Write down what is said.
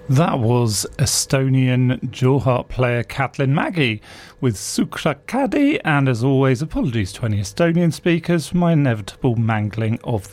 That was Estonian Johart player Katlin Mägi with Sukra Kadi, and as always, apologies to any Estonian speakers for my inevitable mangling of